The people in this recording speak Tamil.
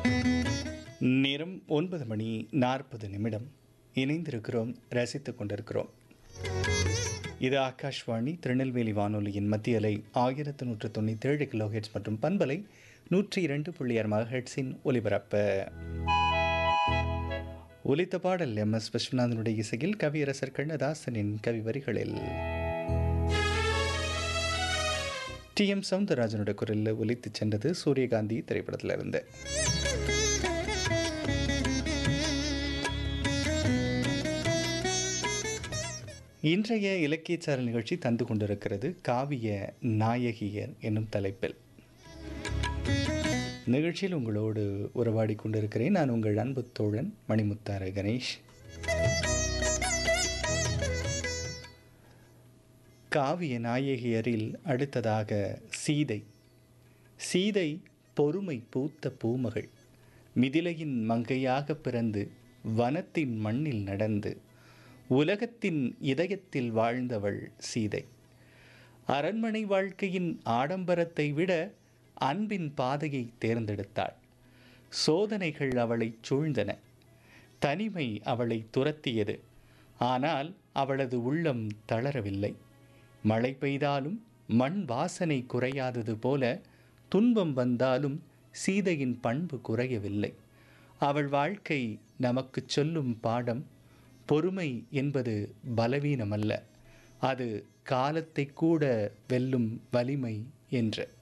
நேரம் 9:40 இணைந்திருக்கிறோம், ரசித்துக் கொண்டிருக்கிறோம். இது ஆகாஷ்வாணி திருநெல்வேலி வானொலியின் மத்திய அலை 1197 கிலோஹெர்ட்ஸ் மற்றும் பண்பலை 102.6 மெகாஹெர்ட்ஸின் ஒலிபரப்பு. ஒலித்த பாடல் எம்.எஸ். விஸ்வநாதனுடைய இசையில் கவியரசர் கண்ணதாசனின் கவி வரிகளில் டி.எம். சௌந்தரராஜனுடைய குரலில் ஒலித்துச் சென்றது சூரியகாந்தி திரைப்படத்திலிருந்து. இன்றைய இலக்கியச்சாரல் நிகழ்ச்சி தந்து கொண்டிருக்கிறது காவிய நாயகியர் என்னும் தலைப்பில். நிகழ்ச்சியில் உங்களோடு உறவாடி கொண்டிருக்கிறேன். நான் உங்கள் அன்பு தோழன் மணிமுத்தாறு கணேஷ். காவிய நாயகியரில் அடுத்ததாக சீதை. சீதை பொறுமை பூத்த பூமகள். மிதிலையின் மங்கையாக பிறந்து வனத்தின் மண்ணில் நடந்து உலகத்தின் இதயத்தில் வாழ்ந்தவள் சீதை. அரண்மனை வாழ்க்கையின் ஆடம்பரத்தை விட அன்பின் பாதையை தேர்ந்தெடுத்தாள். சோதனைகள் அவளை சூழ்ந்தன. தனிமை அவளை துரத்தியது. ஆனால் அவளது உள்ளம் தளரவில்லை. மழை பெய்தாலும் மண் வாசனை குறையாதது போல துன்பம் வந்தாலும் சீதையின் பண்பு குறையவில்லை. அவள் வாழ்க்கை நமக்கு சொல்லும் பாடம், பொறுமை என்பது பலவீனமல்ல, அது காலத்தை கூட வெல்லும் வலிமை என்று.